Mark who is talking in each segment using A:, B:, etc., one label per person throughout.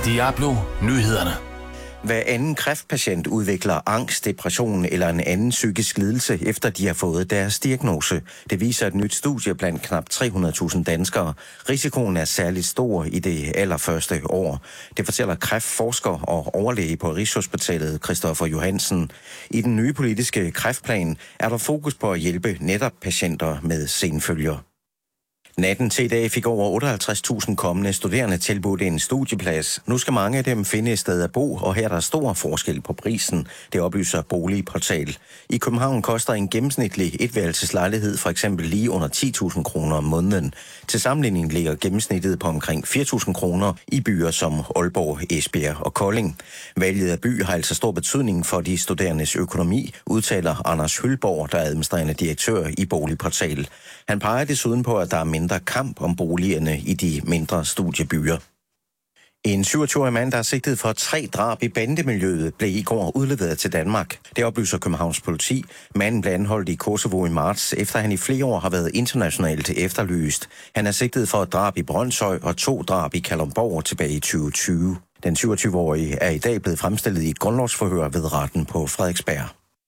A: Diablo Nyhederne.
B: Hver anden kræftpatient udvikler angst, depression eller en anden psykisk lidelse, efter de har fået deres diagnose. Det viser et nyt studie blandt knap 300.000 danskere. Risikoen er særligt stor i det allerførste år. Det fortæller kræftforsker og overlæge på Rigshospitalet Christoffer Johansen. I den nye politiske kræftplan er der fokus på at hjælpe netop patienter med senfølger. Natten til i dag fik over 58.000 kommende studerende tilbudt en studieplads. Nu skal mange af dem finde et sted at bo, og her er der stor forskel på prisen. Det oplyser Boligportal. I København koster en gennemsnitlig etværelseslejlighed for eksempel lige under 10.000 kroner om måneden. Til sammenligning ligger gennemsnittet på omkring 4.000 kroner i byer som Aalborg, Esbjerg og Kolding. Valget af by har altså stor betydning for de studerendes økonomi, udtaler Anders Hølborg, der er administrerende direktør i Boligportal. Han peger desuden på, at der er mindre kamp om boligerne i de mindre studiebyer. En 27-årig mand, der er sigtet for 3 drab i bandemiljøet, blev i går udleveret til Danmark. Det oplyser Københavns politi. Manden blev anholdt i Kosovo i marts, efter han i flere år har været internationalt efterlyst. Han er sigtet for et drab i Brønshøj og 2 drab i Kalundborg tilbage i 2020. Den 27-årige er i dag blevet fremstillet i et grundlovsforhør ved retten på Frederiksberg.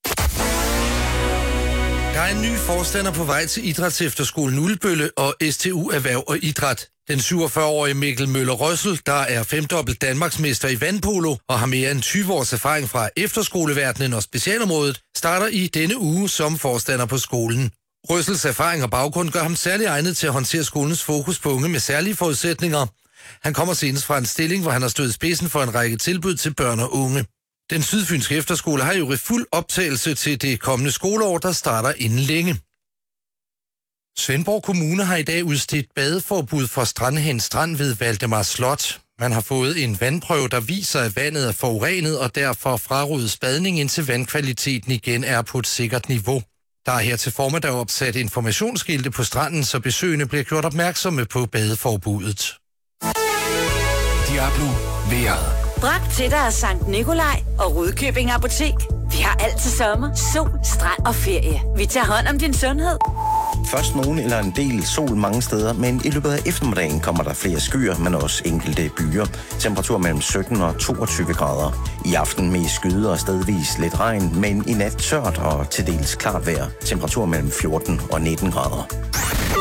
C: Der er en ny forstander på vej til Idrætsefterskolen Ulbølle og STU Erhverv og Idræt. Den 47-årige Mikkel Møller Røssel, der er 5-dobbelt Danmarksmester i vandpolo og har mere end 20 års erfaring fra efterskoleverdenen og specialområdet, starter i denne uge som forstander på skolen. Røssels erfaring og baggrund gør ham særlig egnet til at håndtere skolens fokus på unge med særlige forudsætninger. Han kommer senest fra en stilling, hvor han har stået i spidsen for en række tilbud til børn og unge. Den sydfynske efterskole har jo fuld optagelse til det kommende skoleår, der starter inden længe. Svendborg Kommune har i dag udstedt badeforbud for Strandhen Strand ved Valdemar Slot. Man har fået en vandprøve, der viser, at vandet er forurenet, og derfor frarådes badning, indtil vandkvaliteten igen er på et sikkert niveau. Der er her til formiddag opsat informationsskilte på stranden, så besøgende bliver gjort opmærksomme på badeforbuddet.
A: Diablo vejret.
D: Bragt til dig af Sankt Nikolaj og Rudkøbing Apotek. Vi har altid sommer, sol, strand og ferie. Vi tager hånd om din sundhed.
B: Først nogen eller en del sol mange steder, men i løbet af eftermiddagen kommer der flere skyer, men også enkelte byer. Temperatur mellem 17 og 22 grader. I aften mest skyde og stedvis lidt regn, men i nat tørt og til dels klart vejr. Temperatur mellem 14 og 19 grader.